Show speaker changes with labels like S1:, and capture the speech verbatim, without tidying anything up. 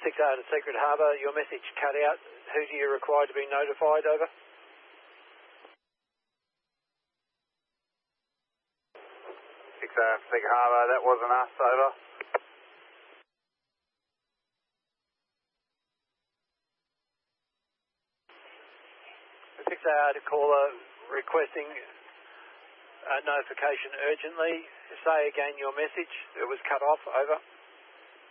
S1: six A to Secret Harbour, your message cut out. Who do you require to be notified, over?
S2: six A Secret Harbour, that wasn't us, over.
S1: six A to caller requesting uh, notification urgently. Say again your message. It was cut off, over.